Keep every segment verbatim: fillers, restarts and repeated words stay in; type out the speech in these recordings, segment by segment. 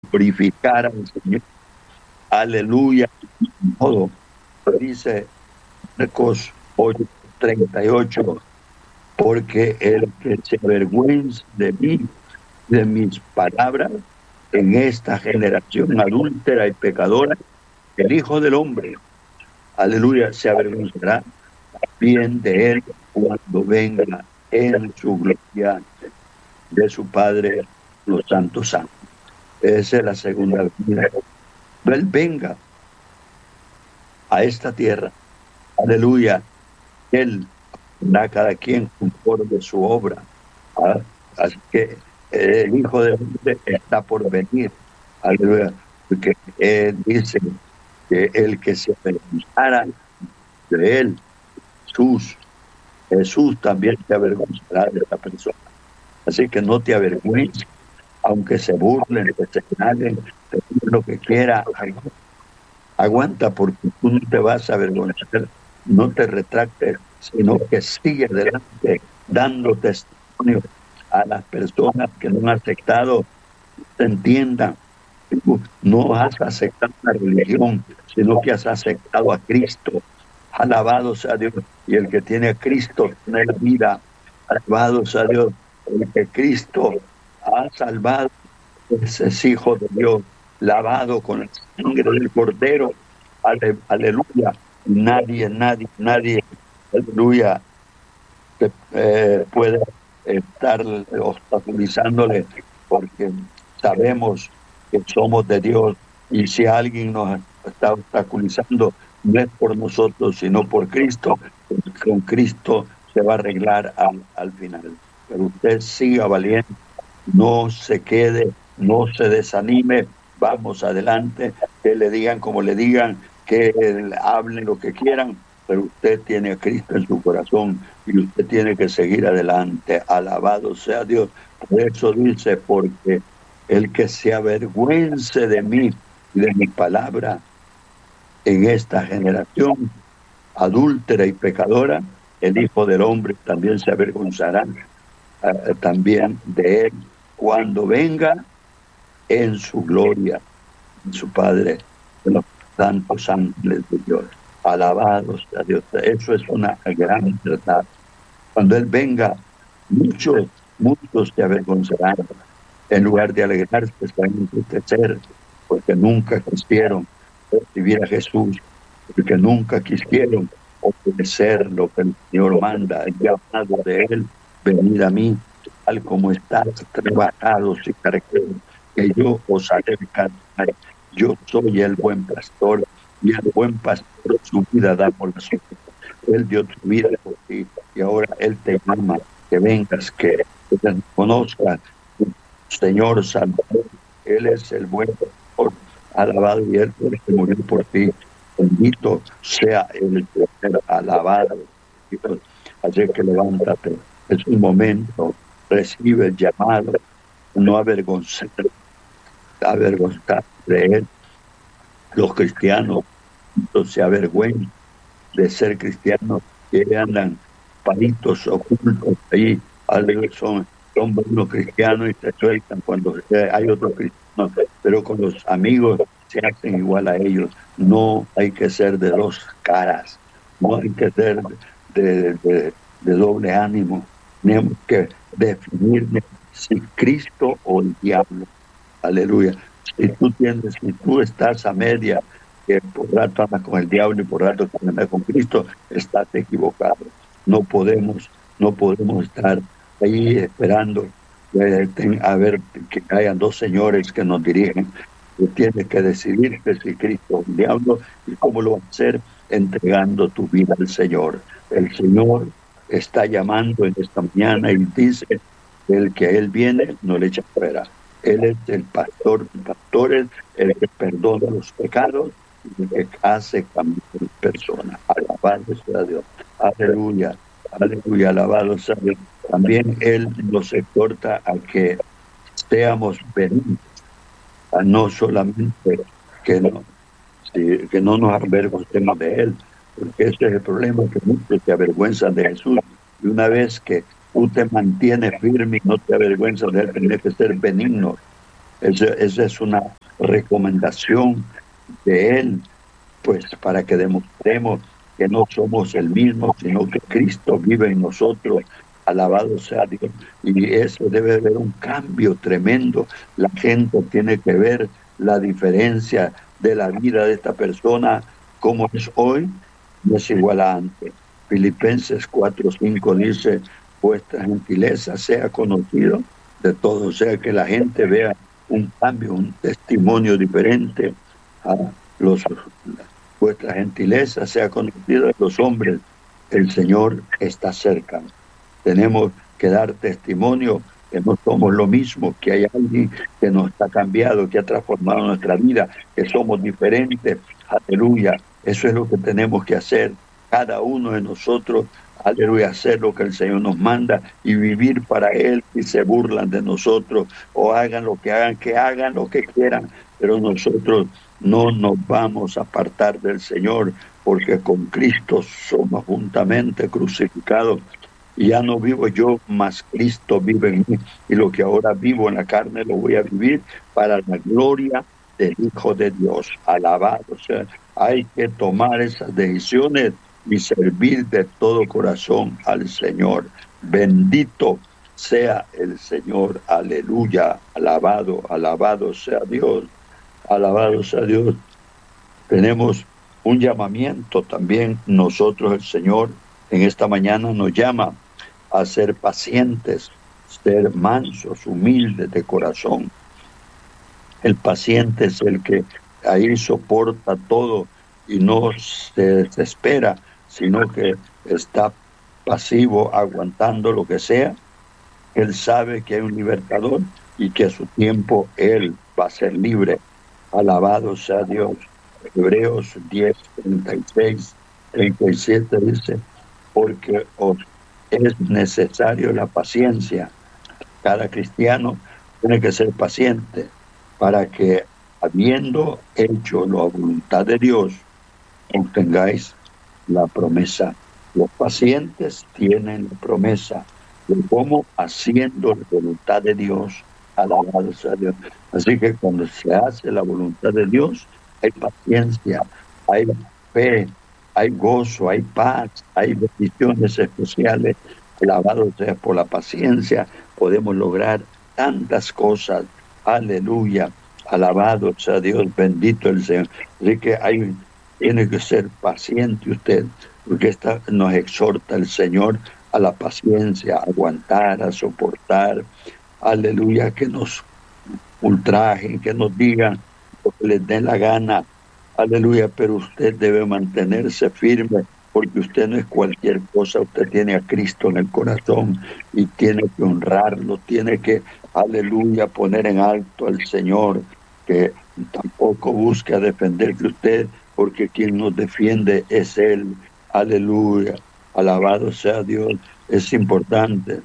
glorificar al Señor. Aleluya. Todo. Dice Marcos ocho treinta y ocho, porque el que se avergüenza de mí, de mis palabras, en esta generación adúltera y pecadora, el Hijo del Hombre, aleluya, se avergonzará bien de él cuando venga en su gloria de su Padre, los santos santos. Esa es la segunda venida. Él venga a esta tierra, aleluya, él da a cada quien conforme su obra. ¿Ah? Así que el Hijo del Hombre está por venir, aleluya, porque él dice que el que se avergonzara de él, Jesús, Jesús también te avergonzará de esa persona. Así que no te avergüences, aunque se burlen, que se señalen, lo que quiera, aguanta, porque tú no te vas a avergonzar, no te retractes, sino que sigue adelante dando testimonio a las personas que no han aceptado, te entiendan. Tú no has aceptado la religión, sino que has aceptado a Cristo. Alabado sea Dios. Y el que tiene a Cristo tiene la vida. Alabado sea Dios. El que Cristo ha salvado, ese es hijo de Dios, lavado con la sangre del Cordero. Ale, aleluya. Nadie, nadie, nadie, aleluya, eh, puede estar obstaculizándole, porque sabemos que somos de Dios, y si alguien nos está obstaculizando, no es por nosotros, sino por Cristo. Con Cristo se va a arreglar al, al final. Pero usted siga valiente, no se quede, no se desanime, vamos adelante, que le digan como le digan, que hablen lo que quieran, pero usted tiene a Cristo en su corazón y usted tiene que seguir adelante. Alabado sea Dios. Por eso dice, porque el que se avergüence de mí y de mi palabra en esta generación adúltera y pecadora, el Hijo del Hombre también se avergonzará uh, también de él cuando venga en su gloria, en su Padre, de los santos ángeles de Dios. Alabados a Dios. Eso es una gran verdad. Cuando Él venga, muchos, muchos se avergonzarán. En lugar de alegrarse, se van a entristecer, porque nunca quisieron recibir a Jesús, porque nunca quisieron obedecer lo que el Señor manda. El llamado de Él: venid a mí, tal como estás, trabajados y cargados, que yo os acercaré. Yo soy el buen pastor, y el buen pastor su vida da por las ovejas. Él dio su vida por ti, y ahora Él te llama, que vengas, que, que te conozcas, Señor Salvador. Él es el buen pastor, alabado, y Él fue el que murió por ti. Bendito sea el Señor, alabado. Así que levántate, es un momento, recibe el llamado, no avergonzar, avergonzar de Él. Los cristianos no se avergüenzan de ser cristianos, que andan palitos ocultos ahí, son, son buenos cristianos y se sueltan cuando hay otros cristianos, pero con los amigos se hacen igual a ellos. No hay que ser de dos caras, no hay que ser de, de, de doble ánimo. Tenemos que definir si Cristo o el diablo. Aleluya. Si tú tienes, si tú estás a media, que por rato andas con el diablo y por rato andas con Cristo, estás equivocado. No podemos, no podemos estar ahí esperando eh, a ver que hayan dos señores que nos dirigen. Tú tienes que decidirte si Cristo o el diablo, y cómo lo vas a hacer: entregando tu vida al Señor. El Señor está llamando en esta mañana y dice: el que Él viene no le echa fuera. Él es el pastor de pastores, el que perdona los pecados y el que hace cambiar personas. Alabado sea Dios. Aleluya. Aleluya. Alabado sea Dios. También Él nos exhorta a que seamos benignos, a no solamente que no, sí, que no nos avergoncemos de Él, porque ese es el problema, que muchos se avergüenzan de Jesús. Y una vez que tú te mantienes firme y no te avergüenzas de Él, tienes que ser benigno. Esa, esa es una recomendación de Él, pues para que demostremos que no somos el mismo, sino que Cristo vive en nosotros. Alabado sea Dios. Y eso debe haber un cambio tremendo. La gente tiene que ver la diferencia de la vida de esta persona, como es hoy, no es igual a antes. Filipenses cuatro cinco dice, vuestra gentileza sea conocido de todos, o sea, que la gente vea un cambio, un testimonio diferente a los vuestra gentileza sea conocida de los hombres, el Señor está cerca. Tenemos que dar testimonio que no somos lo mismo, que hay alguien que nos ha cambiado, que ha transformado nuestra vida, que somos diferentes. Aleluya. Eso es lo que tenemos que hacer, cada uno de nosotros. Aleluya, hacer lo que el Señor nos manda y vivir para Él. Si se burlan de nosotros o hagan lo que hagan, que hagan lo que quieran, pero nosotros no nos vamos a apartar del Señor, porque con Cristo somos juntamente crucificados. Y ya no vivo yo, mas Cristo vive en mí. Y lo que ahora vivo en la carne lo voy a vivir para la gloria del Hijo de Dios. Alabado. O sea, hay que tomar esas decisiones y servir de todo corazón al Señor. Bendito sea el Señor. Aleluya. Alabado, alabado sea Dios. Alabado sea Dios. Tenemos un llamamiento también. Nosotros, el Señor, en esta mañana nos llama a ser pacientes, ser mansos, humildes de corazón. El paciente es el que ahí soporta todo y no se desespera, sino que está pasivo, aguantando lo que sea. Él sabe que hay un libertador y que a su tiempo él va a ser libre. Alabado sea Dios. Hebreos diez, treinta y seis, treinta y siete dice, porque os es necesario la paciencia. Cada cristiano tiene que ser paciente para que, habiendo hecho la voluntad de Dios, obtengáis la promesa. Los pacientes tienen la promesa de cómo haciendo la voluntad de Dios. Alabado sea Dios. Así que cuando se hace la voluntad de Dios, hay paciencia, hay fe, hay gozo, hay paz, hay bendiciones especiales. Alabado sea por la paciencia, podemos lograr tantas cosas. Aleluya. Alabado sea Dios, bendito el Señor. Así que hay, tiene que ser paciente usted, porque esta nos exhorta el Señor a la paciencia, a aguantar, a soportar. Aleluya, que nos ultrajen, que nos digan lo que les dé la gana. Aleluya, pero usted debe mantenerse firme, porque usted no es cualquier cosa, usted tiene a Cristo en el corazón y tiene que honrarlo, tiene que, aleluya, poner en alto al Señor, que tampoco busca defender de usted, porque quien nos defiende es Él. Aleluya, alabado sea Dios. Es importante.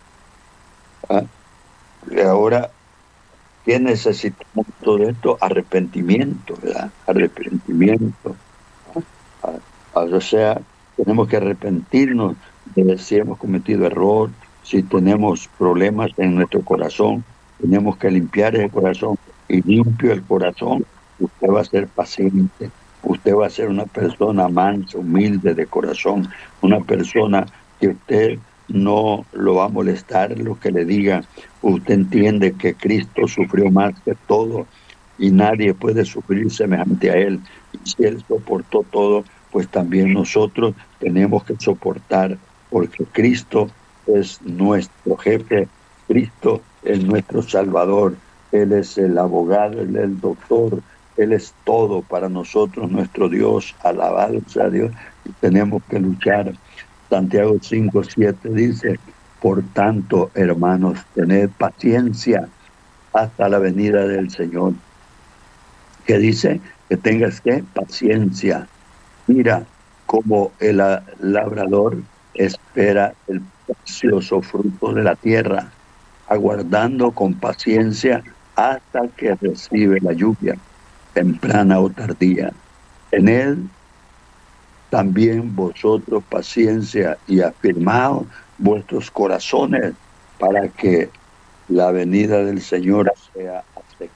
¿Ah? Y ahora, ¿qué necesitamos todo esto? Arrepentimiento, ¿verdad? Arrepentimiento. ¿Ah? O sea, tenemos que arrepentirnos de si hemos cometido error, si tenemos problemas en nuestro corazón, tenemos que limpiar ese corazón. Y limpio el corazón, usted va a ser paciente, usted va a ser una persona mansa, humilde de corazón, una persona que usted no lo va a molestar lo que le diga. Usted entiende que Cristo sufrió más que todo y nadie puede sufrir semejante a Él. Y si Él soportó todo, pues también nosotros tenemos que soportar, porque Cristo es nuestro jefe, Cristo es nuestro Salvador, Él es el abogado, Él es el doctor, Él es todo para nosotros, nuestro Dios. Alabado sea Dios, y tenemos que luchar. Santiago cinco, siete dice, por tanto, hermanos, tened paciencia hasta la venida del Señor. Que dice que tengas que paciencia. Mira cómo el labrador espera el precioso fruto de la tierra, aguardando con paciencia hasta que recibe la lluvia, temprana o tardía. En él también vosotros paciencia y afirmaos vuestros corazones, para que la venida del Señor sea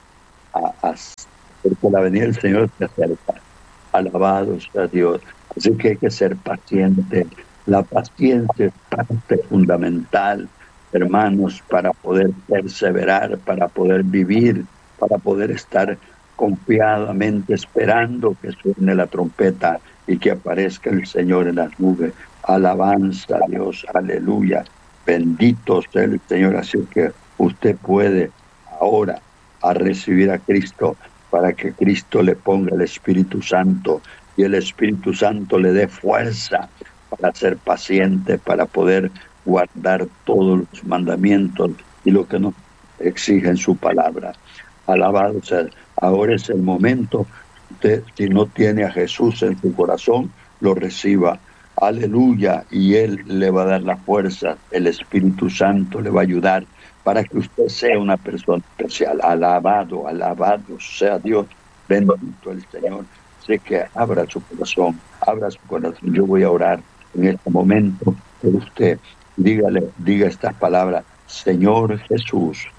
a, a porque la venida del Señor se acerca. Alabado sea Dios. Así que hay que ser paciente. La paciencia es parte fundamental, hermanos, para poder perseverar, para poder vivir, para poder estar confiadamente esperando que suene la trompeta y que aparezca el Señor en las nubes. Alabanza a Dios, aleluya. Bendito sea el Señor. Así que usted puede ahora a recibir a Cristo, para que Cristo le ponga el Espíritu Santo y el Espíritu Santo le dé fuerza para ser paciente, para poder guardar todos los mandamientos y lo que nos exige en su palabra. Alabado sea. Ahora es el momento. Usted, si no tiene a Jesús en su corazón, lo reciba. Aleluya. Y Él le va a dar la fuerza. El Espíritu Santo le va a ayudar para que usted sea una persona especial. Alabado, alabado sea Dios. Bendito el Señor. Así que abra su corazón, abra su corazón. Yo voy a orar en este momento por usted. Dígale, diga estas palabras: Señor Jesús,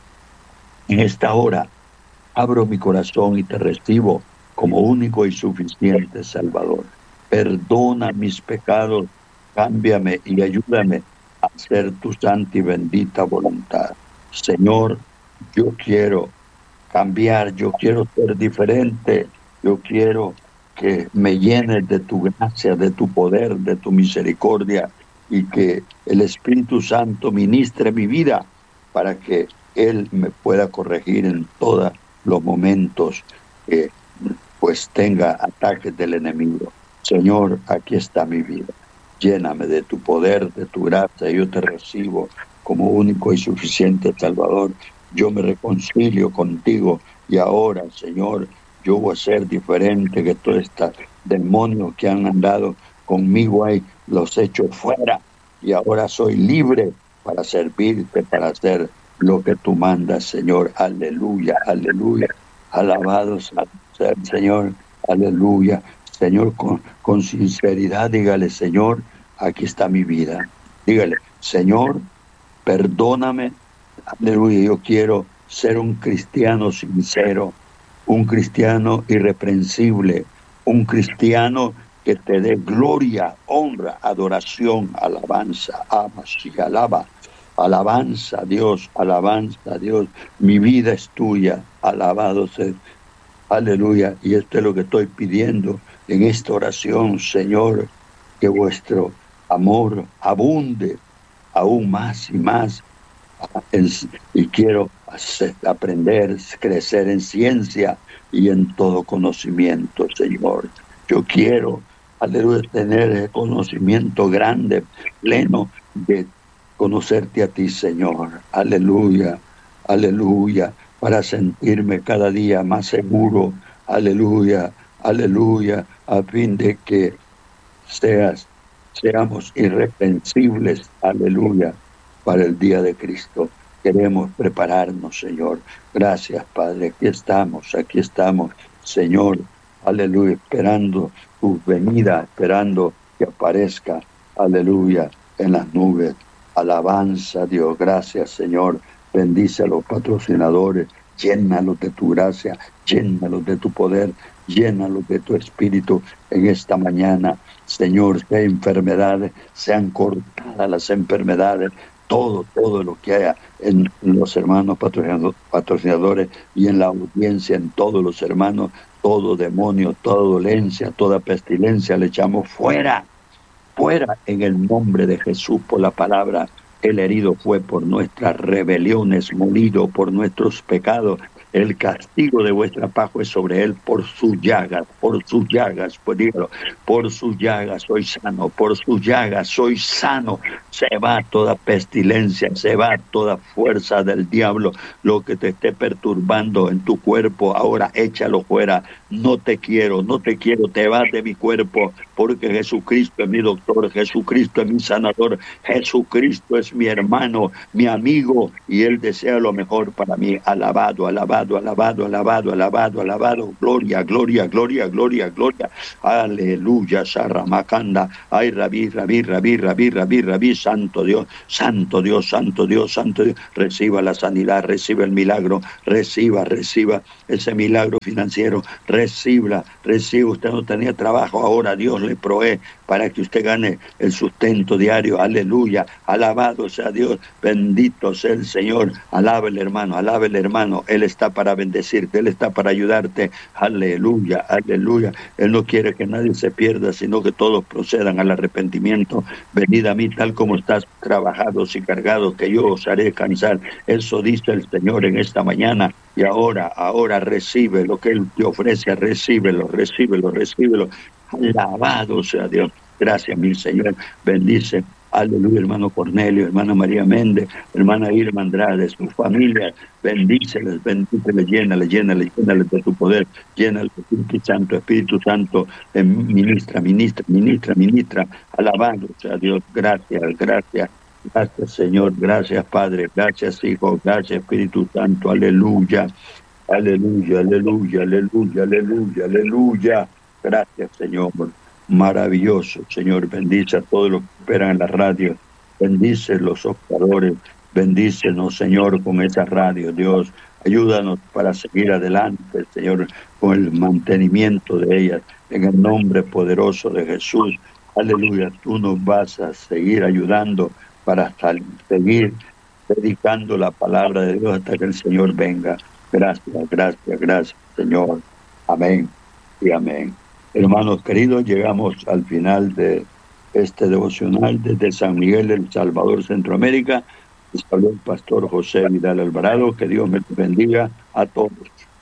en esta hora abro mi corazón y te recibo como único y suficiente Salvador. Perdona mis pecados, cámbiame y ayúdame a hacer tu santa y bendita voluntad. Señor, yo quiero cambiar, yo quiero ser diferente, yo quiero que me llenes de tu gracia, de tu poder, de tu misericordia, y que el Espíritu Santo ministre mi vida para que Él me pueda corregir en todos los momentos que pues tenga ataques del enemigo. Señor, aquí está mi vida. Lléname de tu poder, de tu gracia. Yo te recibo como único y suficiente Salvador. Yo me reconcilio contigo y ahora, Señor, yo voy a ser diferente, que todos estos demonios que han andado conmigo ahí los echo fuera y ahora soy libre para servirte, para hacer lo que tú mandas, Señor. Aleluya, aleluya. Alabado sea el Señor. Aleluya. Señor, con, con sinceridad, dígale: Señor, aquí está mi vida. Dígale: Señor, perdóname. Aleluya. Yo quiero ser un cristiano sincero, un cristiano irreprensible, un cristiano que te dé gloria, honra, adoración, alabanza. Amas y alaba. Alabanza a Dios, alabanza a Dios. Mi vida es tuya. Alabado sea. Aleluya. Y esto es lo que estoy pidiendo en esta oración, Señor, que vuestro amor abunde aún más y más. Y quiero hacer, aprender, crecer en ciencia y en todo conocimiento, Señor. Yo quiero, aleluya, tener el conocimiento grande, pleno de conocerte a ti, Señor. Aleluya, aleluya, para sentirme cada día más seguro. Aleluya, aleluya, a fin de que seas, seamos irreprensibles. Aleluya, para el día de Cristo. Queremos prepararnos, Señor. Gracias, Padre. Aquí estamos, aquí estamos, Señor. Aleluya, esperando tu venida, esperando que aparezca, aleluya, en las nubes. Alabanza a Dios. Gracias, Señor. Bendice a los patrocinadores. Llénalos de tu gracia, llénalos de tu poder, llénalos de tu espíritu en esta mañana. Señor, que enfermedades, sean cortadas las enfermedades, todo, todo lo que haya en los hermanos patrocinadores y en la audiencia, en todos los hermanos, todo demonio, toda dolencia, toda pestilencia, le echamos fuera, fuera en el nombre de Jesús. Por la palabra: el herido fue por nuestras rebeliones, molido por nuestros pecados. El castigo de vuestra paz fue sobre él, por sus llagas, por sus llagas, pues dígalo, por sus llagas soy sano, por sus llagas soy sano. Se va toda pestilencia, se va toda fuerza del diablo, lo que te esté perturbando en tu cuerpo, ahora échalo fuera. no te quiero, no te quiero, te vas de mi cuerpo, porque Jesucristo es mi doctor, Jesucristo es mi sanador, Jesucristo es mi hermano, mi amigo, y Él desea lo mejor para mí. Alabado, alabado, alabado, alabado, alabado, alabado, gloria, gloria, gloria, gloria, gloria, aleluya, Sarramacanda, ay, rabí, rabí, rabí, rabí, rabí, rabí, santo Dios, santo Dios, santo Dios, santo Dios, reciba la sanidad, reciba el milagro, reciba, reciba ese milagro financiero, reciba, reciba, usted no tenía trabajo, ahora Dios le provee para que usted gane el sustento diario, aleluya, alabado sea Dios, bendito sea el Señor, alábele hermano, alábele hermano, Él está para bendecirte, Él está para ayudarte, aleluya, aleluya, Él no quiere que nadie se pierda, sino que todos procedan al arrepentimiento. Venid a mí tal como estás, trabajados y cargados, que yo os haré cansar. Eso dice el Señor en esta mañana. Y ahora, ahora recibe lo que Él te ofrece, recíbelo, recíbelo, recíbelo. Alabado sea Dios. Gracias, mi Señor. Bendice. Aleluya, hermano Cornelio, hermana María Méndez, hermana Irma Andrade, su familia, bendíceles, bendíceles, llénales, llénales, llénales de tu poder, llénales de Espíritu Santo, Espíritu Santo, eh, ministra, ministra, ministra, ministra, alabado sea Dios, gracias, gracias, gracias Señor, gracias Padre, gracias Hijo, gracias Espíritu Santo, aleluya, aleluya, aleluya, aleluya, aleluya, aleluya, gracias Señor. Maravilloso, Señor, bendice a todos los que operan en la radio, bendice los operadores, bendícenos, Señor, con esa radio, Dios, ayúdanos para seguir adelante, Señor, con el mantenimiento de ellas, en el nombre poderoso de Jesús, aleluya, tú nos vas a seguir ayudando para seguir predicando la palabra de Dios hasta que el Señor venga. Gracias, gracias, gracias, Señor, amén y amén. Hermanos queridos, llegamos al final de este devocional desde San Miguel, El Salvador, Centroamérica. Les habló el pastor José Vidal Alvarado. Que Dios me bendiga a todos.